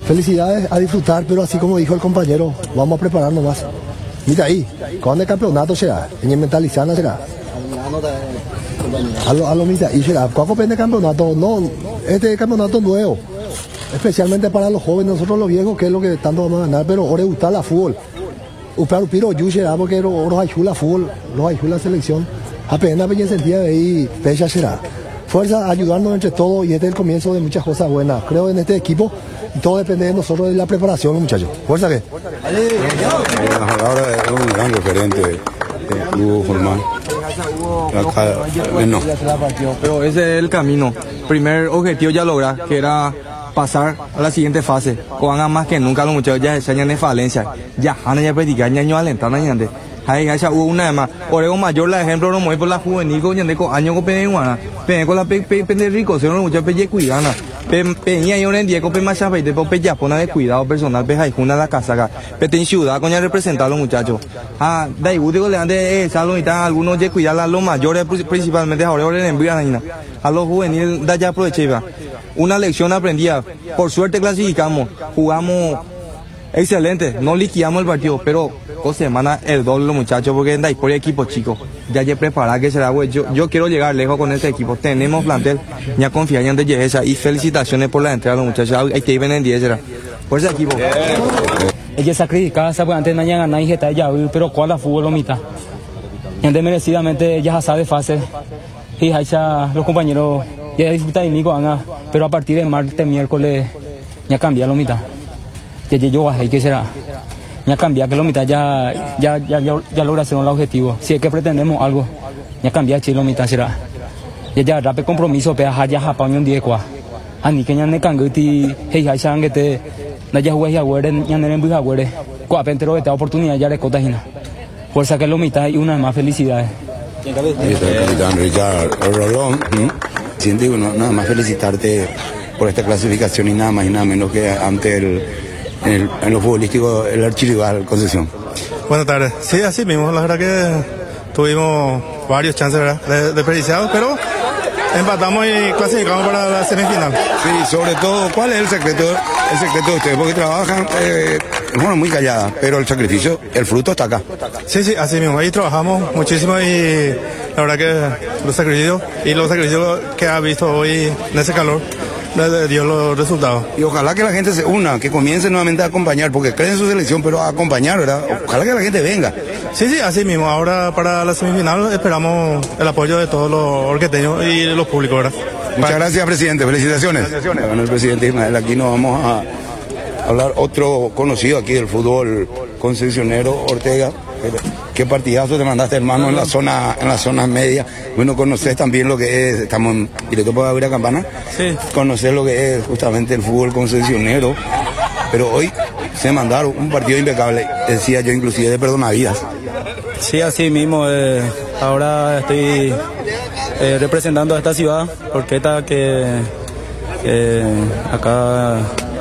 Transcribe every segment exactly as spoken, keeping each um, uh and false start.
Felicidades, a disfrutar, pero así como dijo el compañero, vamos a prepararnos más. Mira ahí, ¿cuándo el campeonato será? En Mentalizana será. A lo, a lo mira, y será, ¿cuándo pende campeonato? No, este campeonato nuevo, especialmente para los jóvenes, nosotros los viejos, que es lo que tanto vamos a ganar, pero ahora gusta la fútbol. Upar piro yo será porque los ayuda fútbol, los ayuda la selección. Apenas me sentía de ahí, fecha será. Fuerza, ayudarnos entre todos y este es el comienzo de muchas cosas buenas. Creo en este equipo y todo depende de nosotros de la preparación, muchachos. Fuerza que. Ahora es un gran referente del club formal. No. Pero ese es el camino. Primer objetivo ya logra, que era pasar a la siguiente fase. Cuando más que nunca los muchachos ya se hayan de falencia. Ya han ya practicar, ya no alentan a ñande. Hay ya hubo una vez más. Orego mayor, la ejemplo, no mueve por la juvenil con ñande con año con peneguana. Pene con la pe pe pende rico, se no muchachos pe cuidana. Pe peña y oren día con pe macha pe de pe ya pona de cuidado personal pe hay una la casa acá. Pe ten ciudad con ya representar a los muchachos. Ah, da igual digo le han de salón y tal, algunos ya cuidar a los mayores principalmente ahora oren en vida a los juveniles da ya aproveché. Una lección aprendida. Por suerte clasificamos, jugamos excelente, no liquidamos el partido, pero dos semanas el doble los muchachos porque hay por el equipo chico. Ya ya preparado que será, güey. Yo, yo quiero llegar lejos con este equipo. Tenemos plantel, ya confianza en esa y felicitaciones por la entrega de los muchachos. Hay que ir en diez será. Por ese equipo. Ella sacrificada, sabe antes de ganar y está ya, pero cuál la fútbol lo mitad. Gente merecidamente ya sabe fácil. Y ahí los compañeros ya disfrutan de mí, pero a partir de martes, miércoles, ya cambia la mitad. Ya yo hay que será. Ya cambia que la mitad ya ya ya ya, ya lograron el objetivo. Si es que pretendemos algo, ya cambia chilo la mitad será. Ya ya rape compromiso pe ya ya pa un día kwa. Ani que ya ne kanguti hey ha sang que te na ya juega ya were ya ne buja were. Kwa pentero esta oportunidad ya le cota hina. Fuerza que la mitad y una más felicidades. Ahí está el capitán Richard Rolón. Sin digo, no, nada más felicitarte por esta clasificación y nada más y nada menos que ante el, en, el, en lo futbolístico el archirrival Concepción. Buenas tardes. Sí, así mismo, la verdad que tuvimos varios chances, ¿verdad?, de desperdiciados, pero empatamos y clasificamos para la semifinal. Sí, sobre todo, ¿cuál es el secreto, el secreto de ustedes? Porque trabajan eh, bueno, muy callada, pero el sacrificio, el fruto está acá. Sí, sí, así mismo. Ahí trabajamos muchísimo y la verdad que los sacrificios y los sacrificios que ha visto hoy en ese calor dio los resultados. Y ojalá que la gente se una, que comience nuevamente a acompañar, porque creen en su selección, pero a acompañar, ¿verdad? Ojalá que la gente venga. Sí, sí, así mismo. Ahora para la semifinal esperamos el apoyo de todos los orqueteños y los públicos, ¿verdad? Muchas para... gracias, presidente. Felicitaciones. Felicitaciones. Bueno, el presidente Ismael, aquí nos vamos a hablar otro conocido aquí del fútbol concesionero, Ortega. Qué partidazo te mandaste, hermano, en la zona en la zona media. Bueno, conoces también lo que es, estamos en directo para abrir la campana. Sí. Conocer lo que es justamente el fútbol concesionero. Pero hoy se mandaron un partido impecable, decía yo, inclusive de perdonavidas. Sí, así mismo. Eh, ahora estoy eh, representando a esta ciudad, Orqueta, que eh, acá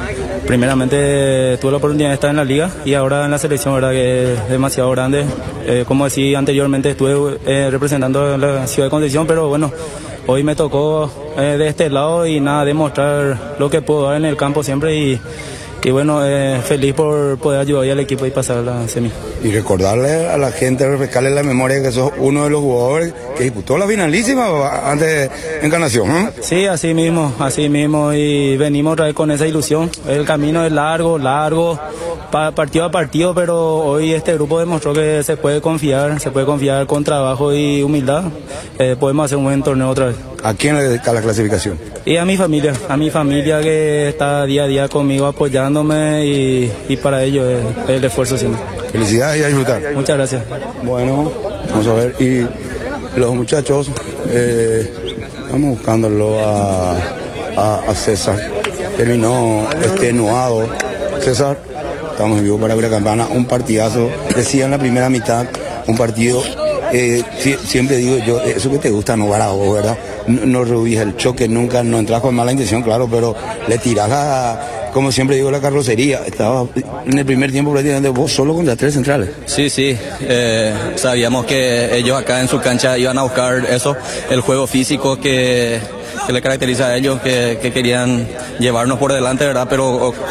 primeramente tuve la oportunidad de estar en la liga y ahora en la selección, verdad que es demasiado grande. Eh, como decía anteriormente, estuve eh, representando a la ciudad de Concepción, pero bueno, hoy me tocó eh, de este lado y nada, demostrar lo que puedo dar en el campo siempre y, y bueno, eh, feliz por poder ayudar al equipo y pasar a la semi. Y recordarle a la gente, refrescarle la memoria que sos uno de los jugadores que disputó la finalísima antes de Encarnación, ¿eh? Sí, así mismo, así mismo, y venimos otra vez con esa ilusión. El camino es largo, largo, pa partido a partido, pero hoy este grupo demostró que se puede confiar, se puede confiar con trabajo y humildad. Eh, podemos hacer un buen torneo otra vez. ¿A quién le dedica la clasificación? Y a mi familia, a mi familia que está día a día conmigo apoyándome y, y para ello es el esfuerzo siempre. Felicidades y a disfrutar. Muchas gracias. Bueno, vamos a ver, y los muchachos, eh, estamos buscándolo a, a, a César. Terminó extenuado. César, estamos en vivo para abrir la campana, un partidazo, decía en la primera mitad, un partido, eh, si, siempre digo yo, eso que te gusta no para vos, ¿verdad? No, no rehuís el choque, nunca, no entras con mala intención, claro, pero le tirás a, como siempre digo, la carrocería. Estaba en el primer tiempo prácticamente vos solo contra tres centrales. Sí, sí, eh, sabíamos que ellos acá en su cancha iban a buscar eso, el juego físico que, que le caracteriza a ellos, que, que querían llevarnos por delante, ¿verdad? Pero